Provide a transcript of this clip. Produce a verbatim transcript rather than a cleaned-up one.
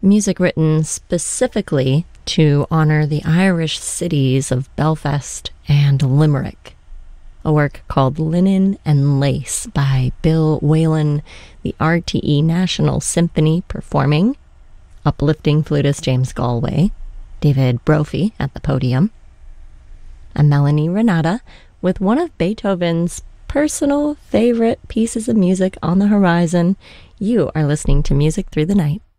music written specifically to honor the Irish cities of Belfast and Limerick. A work called Linen and Lace by Bill Whalen, the R T E National Symphony performing, uplifting flutist James Galway, David Brophy at the podium, and Melanie Renata with one of Beethoven's personal favorite pieces of music on the horizon. You are listening to Music Through the Night.